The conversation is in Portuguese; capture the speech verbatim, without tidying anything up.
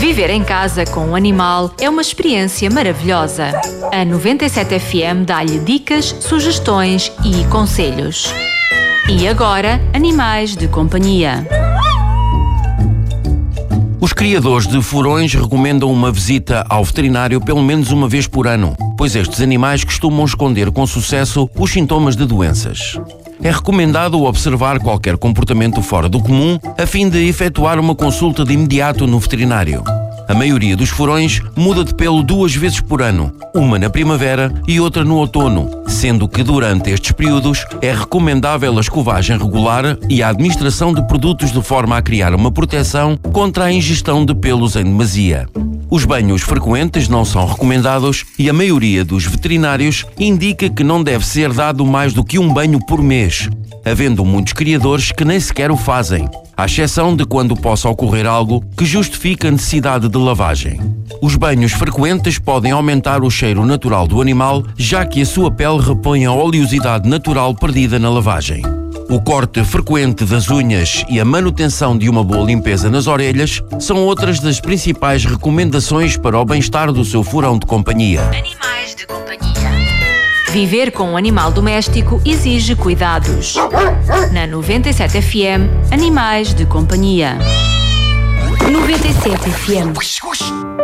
Viver em casa com um animal é uma experiência maravilhosa. A noventa e sete F M dá-lhe dicas, sugestões e conselhos. E agora, animais de companhia. Os criadores de furões recomendam uma visita ao veterinário pelo menos uma vez por ano, pois estes animais costumam esconder com sucesso os sintomas de doenças. É recomendado observar qualquer comportamento fora do comum a fim de efetuar uma consulta de imediato no veterinário. A maioria dos furões muda de pelo duas vezes por ano, uma na primavera e outra no outono, sendo que durante estes períodos é recomendável a escovagem regular e a administração de produtos de forma a criar uma proteção contra a ingestão de pelos em demasia. Os banhos frequentes não são recomendados e a maioria dos veterinários indica que não deve ser dado mais do que um banho por mês, havendo muitos criadores que nem sequer o fazem, à exceção de quando possa ocorrer algo que justifique a necessidade de lavagem. Os banhos frequentes podem aumentar o cheiro natural do animal, já que a sua pele repõe a oleosidade natural perdida na lavagem. O corte frequente das unhas e a manutenção de uma boa limpeza nas orelhas são outras das principais recomendações para o bem-estar do seu furão de companhia. Animais de companhia. Viver com um animal doméstico exige cuidados. Na noventa e sete F M, Animais de companhia. noventa e sete F M.